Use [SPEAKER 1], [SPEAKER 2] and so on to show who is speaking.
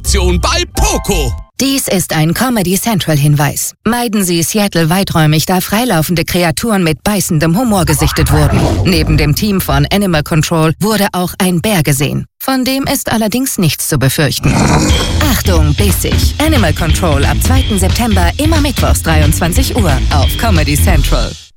[SPEAKER 1] Aktion bei Poco.
[SPEAKER 2] Dies ist ein Comedy Central-Hinweis. Meiden Sie Seattle weiträumig, da freilaufende Kreaturen mit beißendem Humor gesichtet wurden. Neben dem Team von Animal Control wurde auch ein Bär gesehen. Von dem ist allerdings nichts zu befürchten. Achtung, bissig! Animal Control ab 2. September immer mittwochs 23 Uhr auf Comedy Central.